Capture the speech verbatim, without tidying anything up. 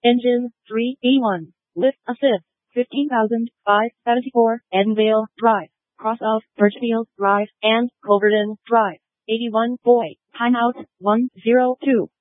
Engine three E one. Lift assist. fifteen thousand five hundred seventy-four. Edenvale Drive. Cross of Birchfield Drive and Culverden Drive. eighty-one Boy. Timeout one zero two.